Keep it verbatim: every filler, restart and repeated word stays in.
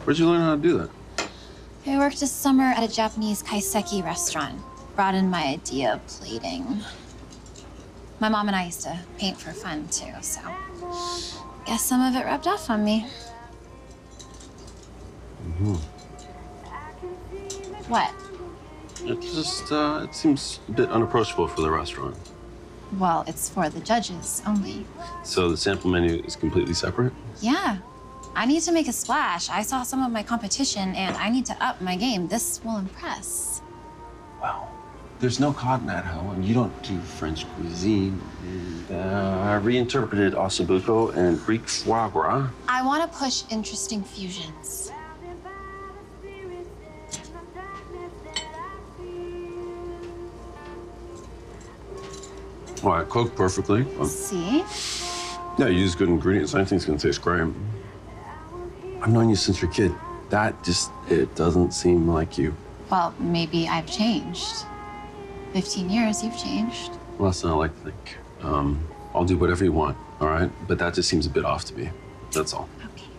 Where'd you learn how to do that? I worked a summer at a Japanese kaiseki restaurant. Brought in my idea of plating. My mom and I used to paint for fun, too, so guess some of it rubbed off on me. Mm-hmm. What? It just, uh, it seems a bit unapproachable for the restaurant. Well, it's for the judges only. So the sample menu is completely separate? Yeah. I need to make a splash. I saw some of my competition, and I need to up my game. This will impress. Well, there's no cod in that hoe, and you don't do French cuisine. And, uh, I reinterpreted ossobuco and Greek foie gras. I want to push interesting fusions. All right, cooked perfectly. Um, See? yeah, you use good ingredients. I think it's gonna taste great. I've known you since you're a kid. That just, it doesn't seem like you. Well, maybe I've changed. Fifteen years, you've changed. Well, that's not what I like to think. Um, I'll do whatever you want, all right? But that just seems a bit off to me. That's all. Okay.